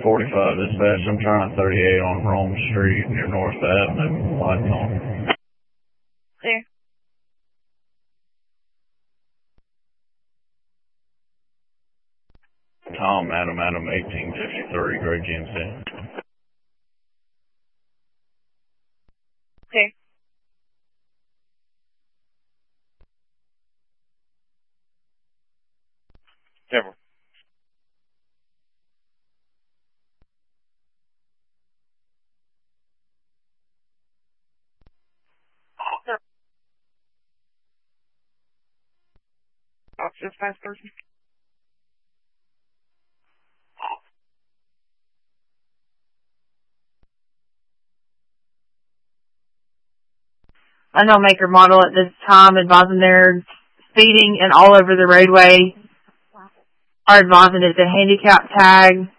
45 dispatch. I'm trying 38 on Rome Street near North Avenue. Lights on. There. Tom, Adam, 1853, Great GMC. Okay. Never. Officer, fast person. Unknown maker model at this time, advising they're speeding and all over the roadway. Are advising it's a handicap tag.